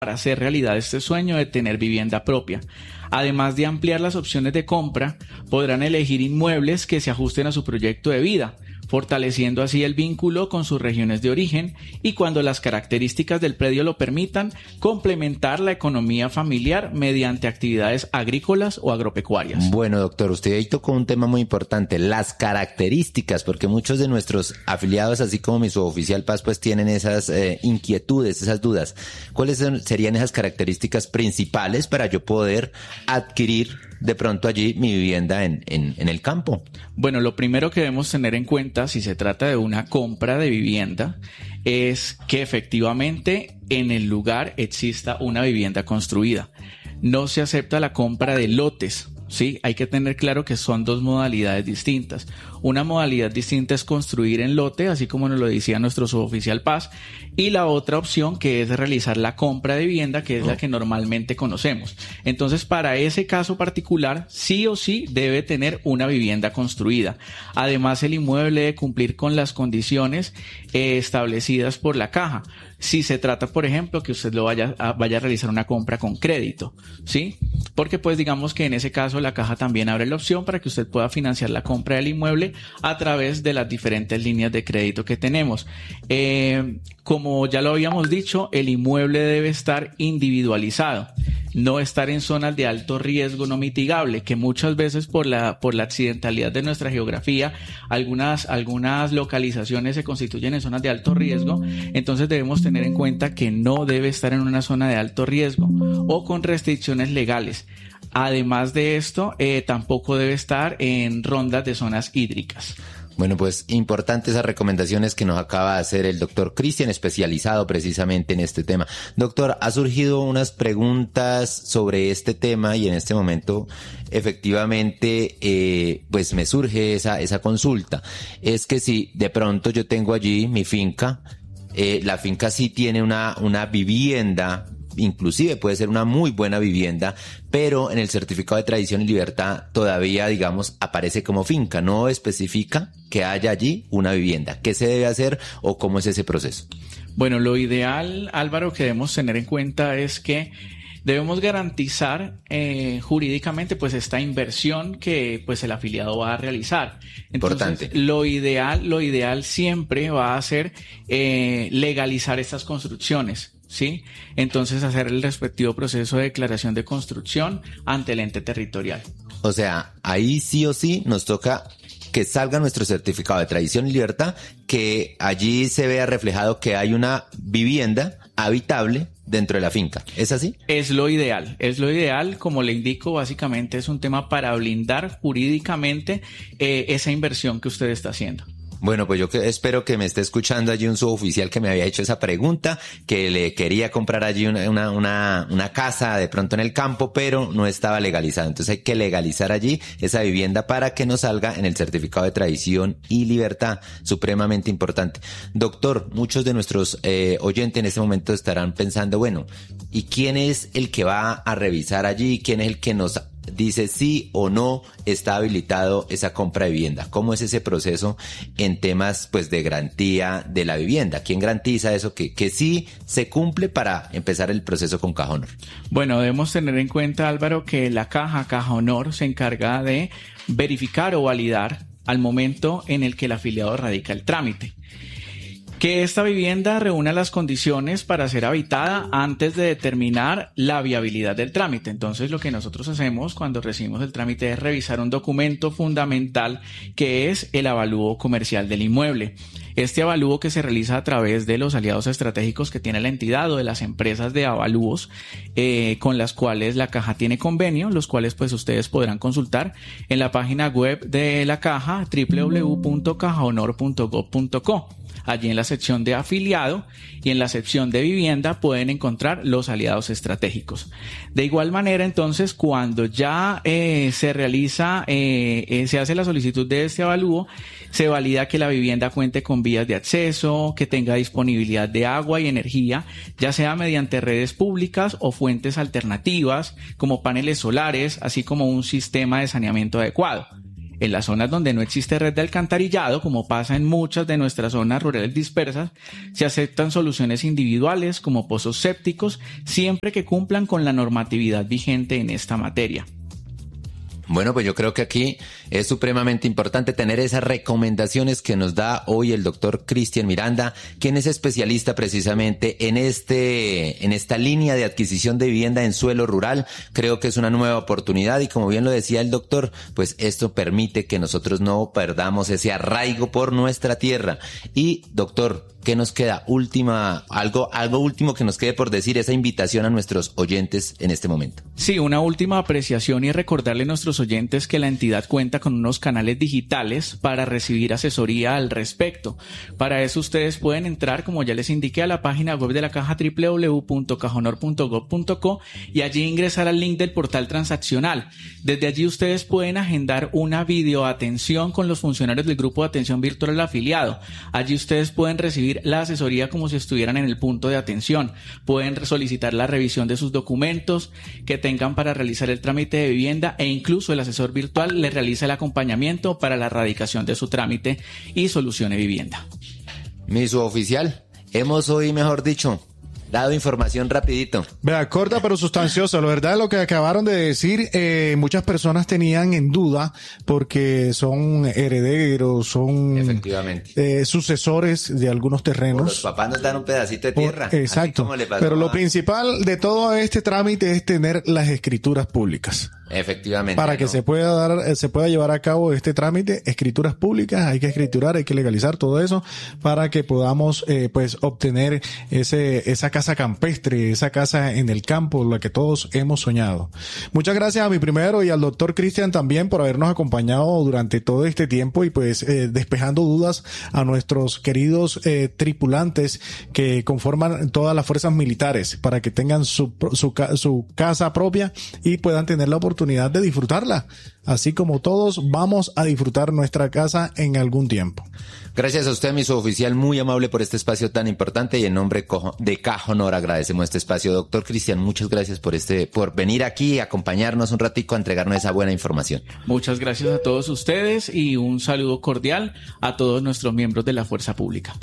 para hacer realidad este sueño de tener vivienda propia. Además de ampliar las opciones de compra, podrán elegir inmuebles que se ajusten a su proyecto de vida, fortaleciendo así el vínculo con sus regiones de origen y, cuando las características del predio lo permitan, complementar la economía familiar mediante actividades agrícolas o agropecuarias. Bueno, doctor, usted ahí tocó un tema muy importante, las características, porque muchos de nuestros afiliados, así como mi suboficial Paz, pues tienen esas inquietudes, esas dudas. ¿Cuáles serían esas características principales para yo poder adquirir de pronto allí mi vivienda en el campo? Bueno, lo primero que debemos tener en cuenta si se trata de una compra de vivienda es que efectivamente en el lugar exista una vivienda construida. No se acepta la compra de lotes, ¿sí? Hay que tener claro que son dos modalidades distintas. Una modalidad distinta es construir en lote, así como nos lo decía nuestro suboficial Paz, y la otra opción que es realizar la compra de vivienda, que es la que normalmente conocemos. Entonces, para ese caso particular, sí o sí debe tener una vivienda construida. Además, el inmueble debe cumplir con las condiciones establecidas por la caja. Si se trata, por ejemplo, que usted vaya a realizar una compra con crédito, ¿sí? Porque pues digamos que en ese caso la caja también abre la opción para que usted pueda financiar la compra del inmueble a través de las diferentes líneas de crédito que tenemos. Como ya lo habíamos dicho, el inmueble debe estar individualizado, no estar en zonas de alto riesgo no mitigable, que muchas veces por la accidentalidad de nuestra geografía, algunas localizaciones se constituyen en zonas de alto riesgo. Entonces debemos tener en cuenta que no debe estar en una zona de alto riesgo o con restricciones legales. Además de esto, tampoco debe estar en rondas de zonas hídricas. Bueno, pues importantes esas recomendaciones que nos acaba de hacer el doctor Cristian, especializado precisamente en este tema. Doctor, ha surgido unas preguntas sobre este tema y en este momento efectivamente pues me surge esa consulta. Es que si de pronto yo tengo allí mi finca, la finca sí tiene una vivienda, inclusive puede ser una muy buena vivienda, pero en el certificado de tradición y libertad todavía, digamos, aparece como finca, no especifica que haya allí una vivienda. ¿Qué se debe hacer o cómo es ese proceso? Bueno, lo ideal, Álvaro, que debemos tener en cuenta es que debemos garantizar jurídicamente pues esta inversión que pues el afiliado va a realizar. Entonces, importante. Lo ideal siempre va a ser legalizar estas construcciones, ¿sí? Entonces hacer el respectivo proceso de declaración de construcción ante el ente territorial. O sea, ahí sí o sí nos toca que salga nuestro certificado de tradición y libertad, que allí se vea reflejado que hay una vivienda habitable dentro de la finca. ¿Es así? Es lo ideal, como le indico, básicamente es un tema para blindar jurídicamente esa inversión que usted está haciendo. Bueno, pues yo espero que me esté escuchando allí un suboficial que me había hecho esa pregunta, que le quería comprar allí una casa de pronto en el campo, pero no estaba legalizada. Entonces hay que legalizar allí esa vivienda para que nos salga en el certificado de tradición y libertad, supremamente importante. Doctor, muchos de nuestros oyentes en este momento estarán pensando, bueno, ¿y quién es el que va a revisar allí? ¿Quién es el que nos dice sí o no está habilitado esa compra de vivienda? ¿Cómo es ese proceso en temas pues de garantía de la vivienda? ¿Quién garantiza eso que sí se cumple para empezar el proceso con Caja Honor? Bueno, debemos tener en cuenta, Álvaro, que la Caja Honor se encarga de verificar o validar al momento en el que el afiliado radica el trámite que esta vivienda reúna las condiciones para ser habitada antes de determinar la viabilidad del trámite. Entonces, lo que nosotros hacemos cuando recibimos el trámite es revisar un documento fundamental que es el avalúo comercial del inmueble. Este avalúo que se realiza a través de los aliados estratégicos que tiene la entidad o de las empresas de avalúos con las cuales la Caja tiene convenio, los cuales pues ustedes podrán consultar en la página web de la Caja, www.cajahonor.gov.co. Allí en la sección de afiliado y en la sección de vivienda pueden encontrar los aliados estratégicos. De igual manera, entonces, cuando ya se realiza, se hace la solicitud de este avalúo, se valida que la vivienda cuente con vías de acceso, que tenga disponibilidad de agua y energía, ya sea mediante redes públicas o fuentes alternativas, como paneles solares, así como un sistema de saneamiento adecuado. En las zonas donde no existe red de alcantarillado, como pasa en muchas de nuestras zonas rurales dispersas, se aceptan soluciones individuales como pozos sépticos, siempre que cumplan con la normatividad vigente en esta materia. Bueno, pues yo creo que aquí es supremamente importante tener esas recomendaciones que nos da hoy el doctor Cristian Miranda, quien es especialista precisamente en esta línea de adquisición de vivienda en suelo rural. Creo que es una nueva oportunidad y, como bien lo decía el doctor, pues esto permite que nosotros no perdamos ese arraigo por nuestra tierra. Y, doctor, ¿qué nos queda? Algo último que nos quede por decir, esa invitación a nuestros oyentes en este momento. Sí, una última apreciación y recordarle a nuestros oyentes que la entidad cuenta con unos canales digitales para recibir asesoría al respecto. Para eso ustedes pueden entrar, como ya les indiqué, a la página web de la Caja www.cajonor.gov.co y allí ingresar al link del portal transaccional. Desde allí ustedes pueden agendar una videoatención con los funcionarios del grupo de atención virtual al afiliado. Allí ustedes pueden recibir la asesoría como si estuvieran en el punto de atención. Pueden solicitar la revisión de sus documentos que tengan para realizar el trámite de vivienda, e incluso el asesor virtual les realiza el acompañamiento para la erradicación de su trámite y solucione vivienda. Mi suboficial, hemos hoy, mejor dicho, dado información rapidito. Vea, corta pero sustanciosa. La verdad, lo que acabaron de decir, muchas personas tenían en duda porque son herederos, son efectivamente sucesores de algunos terrenos. Los papás nos dan un pedacito de tierra. Exacto. Pero lo principal de todo este trámite es tener las escrituras públicas. Efectivamente. Para que se pueda llevar a cabo este trámite, escrituras públicas, hay que escriturar, hay que legalizar todo eso para que podamos pues obtener esa casa campestre, esa casa en el campo, la que todos hemos soñado. Muchas gracias a mi primero y al doctor Cristian también por habernos acompañado durante todo este tiempo y pues despejando dudas a nuestros queridos tripulantes que conforman todas las fuerzas militares para que tengan su casa propia y puedan tener la oportunidad de disfrutarla, así como todos vamos a disfrutar nuestra casa en algún tiempo. Gracias a usted, mi suboficial, muy amable por este espacio tan importante, y en nombre de Cajonor agradecemos este espacio. Doctor Cristian, muchas gracias por venir aquí, acompañarnos un ratico, a entregarnos esa buena información. Muchas gracias a todos ustedes y un saludo cordial a todos nuestros miembros de la Fuerza Pública.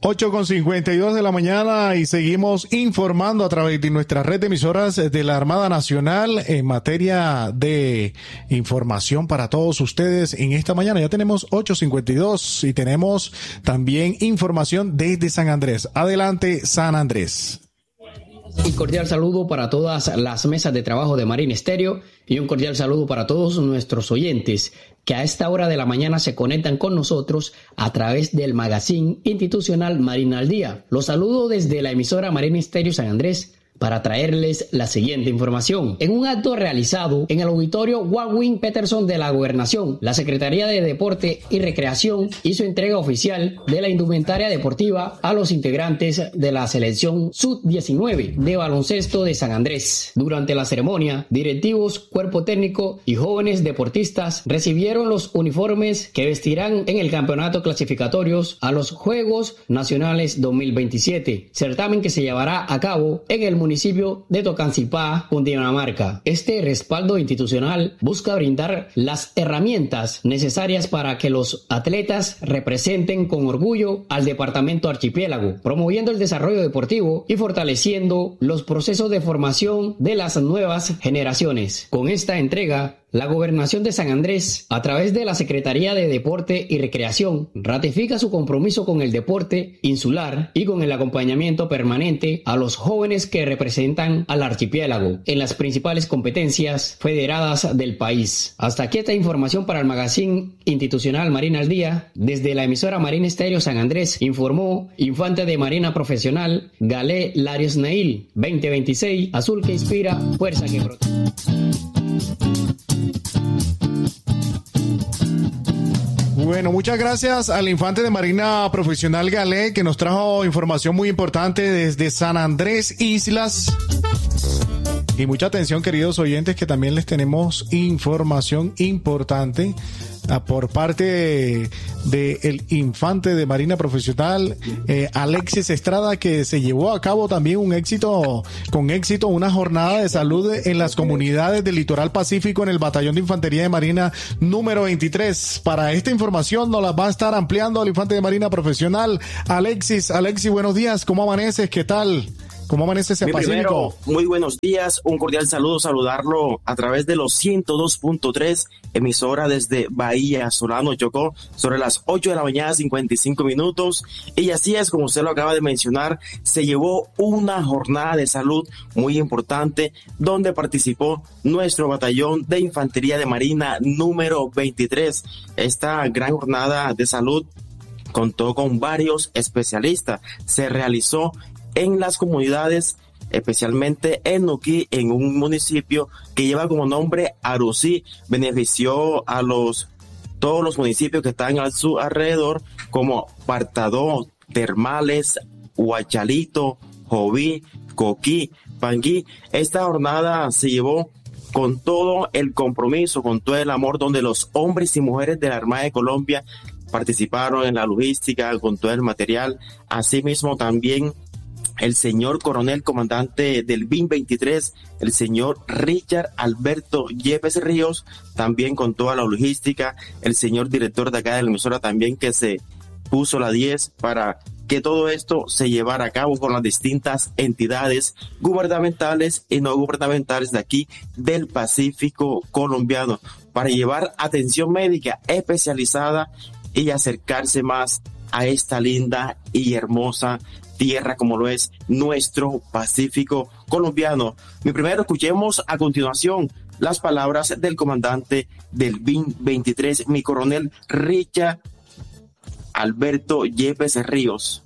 8:52 de la mañana y seguimos informando a través de nuestra red de emisoras de la Armada Nacional en materia de información para todos ustedes en esta mañana. Ya tenemos 8:52 y tenemos también información desde San Andrés. Adelante, San Andrés. Un cordial saludo para todas las mesas de trabajo de Marina Estéreo y un cordial saludo para todos nuestros oyentes que a esta hora de la mañana se conectan con nosotros a través del magazine institucional Marina al Día. Los saludo desde la emisora Marina Estéreo San Andrés para traerles la siguiente información. En un acto realizado en el auditorio Walwin Peterson de la Gobernación, la Secretaría de Deporte y Recreación hizo entrega oficial de la indumentaria deportiva a los integrantes de la selección Sub-19 de baloncesto de San Andrés. Durante la ceremonia, directivos, cuerpo técnico y jóvenes deportistas recibieron los uniformes que vestirán en el campeonato clasificatorios a los Juegos Nacionales 2027, certamen que se llevará a cabo en el municipio de Tocancipá, Cundinamarca. Este respaldo institucional busca brindar las herramientas necesarias para que los atletas representen con orgullo al departamento archipiélago, promoviendo el desarrollo deportivo y fortaleciendo los procesos de formación de las nuevas generaciones. Con esta entrega, la Gobernación de San Andrés, a través de la Secretaría de Deporte y Recreación, ratifica su compromiso con el deporte insular y con el acompañamiento permanente a los jóvenes que representan al archipiélago en las principales competencias federadas del país. Hasta aquí esta información para el magazine institucional Marina al Día. Desde la emisora Marina Estéreo San Andrés, informó Infante de Marina Profesional Galé Larios Neil. 2026, azul que inspira, fuerza que protege. Bueno, muchas gracias al Infante de Marina Profesional Galé, que nos trajo información muy importante desde San Andrés Islas. Y mucha atención, queridos oyentes, que también les tenemos información importante por parte de el infante de Marina Profesional, Alexis Estrada, que se llevó a cabo también con éxito una jornada de salud en las comunidades del Litoral Pacífico en el Batallón de Infantería de Marina número 23. Para esta información nos la va a estar ampliando el infante de Marina Profesional, Alexis. Alexis, buenos días, ¿cómo amaneces? ¿Qué tal? ¿Cómo amanece ese Pacífico? Primero, muy buenos días, un cordial saludarlo a través de los 102.3, emisora desde Bahía, Solano, Chocó, sobre las 8 de la mañana, 55 minutos. Y así es, como usted lo acaba de mencionar, se llevó una jornada de salud muy importante, donde participó nuestro batallón de Infantería de Marina número 23. Esta gran jornada de salud contó con varios especialistas. Se realizó en las comunidades, especialmente en Nuquí, en un municipio que lleva como nombre Arusí. Benefició a todos los municipios que están a su alrededor, como Partadó, Termales, Huachalito, Joví, Coquí, Panguí. Esta jornada se llevó con todo el compromiso, con todo el amor, donde los hombres y mujeres de la Armada de Colombia participaron en la logística, con todo el material. Asimismo, también el señor coronel comandante del BIN 23, el señor Richard Alberto Yepes Ríos, también con toda la logística, el señor director de acá de la emisora también, que se puso la 10 para que todo esto se llevara a cabo con las distintas entidades gubernamentales y no gubernamentales de aquí del Pacífico colombiano, para llevar atención médica especializada y acercarse más a esta linda y hermosa tierra como lo es nuestro Pacífico colombiano. Primero escuchemos a continuación las palabras del comandante del BIN 23, mi coronel Richard Alberto Yepes Ríos.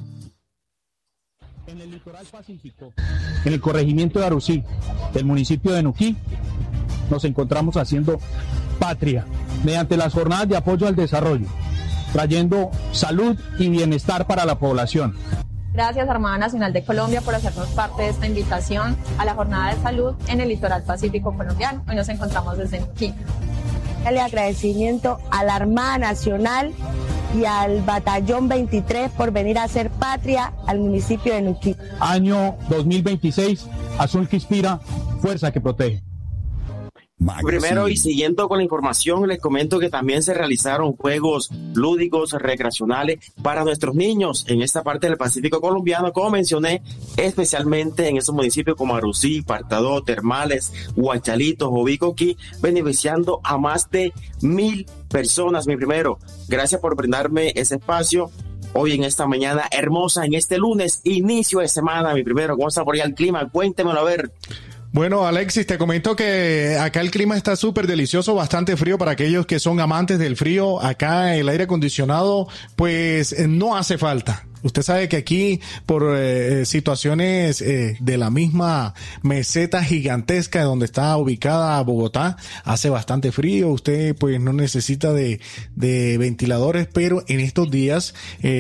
En el litoral pacífico, en el corregimiento de Arusí, del municipio de Nuquí, nos encontramos haciendo patria mediante las jornadas de apoyo al desarrollo, trayendo salud y bienestar para la población. Gracias Armada Nacional de Colombia por hacernos parte de esta invitación a la jornada de salud en el litoral pacífico colombiano. Hoy nos encontramos desde Nuquí. El agradecimiento a la Armada Nacional y al Batallón 23 por venir a hacer patria al municipio de Nuquí. Año 2026, Azul que inspira, fuerza que protege. Primero, y siguiendo con la información, les comento que también se realizaron juegos lúdicos, recreacionales para nuestros niños en esta parte del Pacífico colombiano, como mencioné, especialmente en esos municipios como Arusí, Partadó, Termales, Huachalito, Joví, Coquí, beneficiando a más de 1,000 personas. Gracias por brindarme ese espacio hoy en esta mañana hermosa, en este lunes, inicio de semana. ¿Cómo está por allá el clima? Cuéntemelo a ver. Bueno, Alexis, te comento que acá el clima está súper delicioso, bastante frío para aquellos que son amantes del frío. Acá el aire acondicionado, pues no hace falta. Usted sabe que aquí, por situaciones de la misma meseta gigantesca donde está ubicada Bogotá, hace bastante frío. Usted pues no necesita de ventiladores, pero en estos días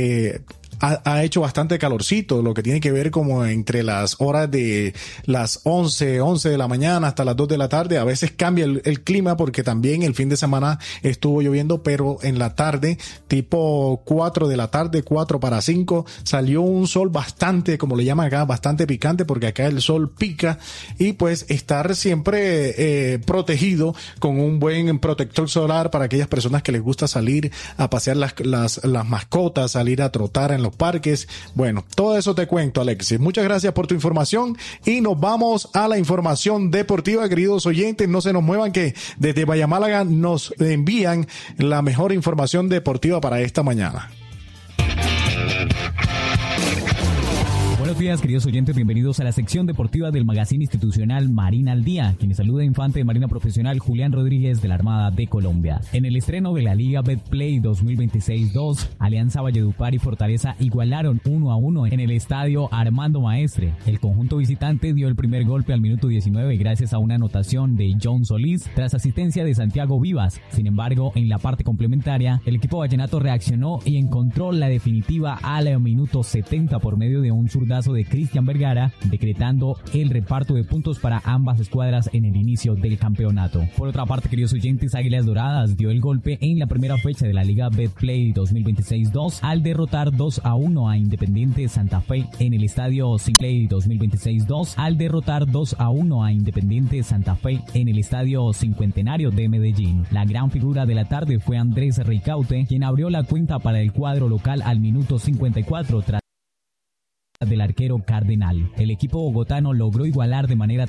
ha hecho bastante calorcito, lo que tiene que ver como entre las horas de las 11 de la mañana hasta las 2 de la tarde. A veces cambia el clima porque también el fin de semana estuvo lloviendo, pero en la tarde, tipo 4 de la tarde, 4 para 5, salió un sol bastante, como le llaman acá, bastante picante, porque acá el sol pica, y pues estar siempre protegido con un buen protector solar para aquellas personas que les gusta salir a pasear las mascotas, salir a trotar en los parques. Bueno, todo eso te cuento, Alexis. Muchas gracias por tu información y nos vamos a la información deportiva, queridos oyentes. No se nos muevan, que desde Bahía Málaga nos envían la mejor información deportiva para esta mañana. Buenos días, queridos oyentes, bienvenidos a la sección deportiva del magazine institucional Marina al Día. Quienes saluda infante de Marina Profesional Julián Rodríguez de la Armada de Colombia. En el estreno de la Liga Betplay 2026-2, Alianza Valledupar y Fortaleza igualaron 1-1 en el estadio Armando Maestre. El conjunto visitante dio el primer golpe al minuto 19 gracias a una anotación de John Solís tras asistencia de Santiago Vivas. Sin embargo, en la parte complementaria, el equipo vallenato reaccionó y encontró la definitiva al minuto 70 por medio de un zurdazo golazo de Cristian Vergara, decretando el reparto de puntos para ambas escuadras en el inicio del campeonato. Por otra parte, queridos oyentes, Águilas Doradas dio el golpe en la primera fecha de la Liga Betplay 2026-2 al derrotar 2-1 a Independiente Santa Fe en el estadio Play 2026-2 al derrotar 2-1 a Independiente Santa Fe en el estadio Cincuentenario de Medellín. La gran figura de la tarde fue Andrés Ricaute, quien abrió la cuenta para el cuadro local al minuto 54 tras del arquero Cardenal. El equipo bogotano logró igualar de manera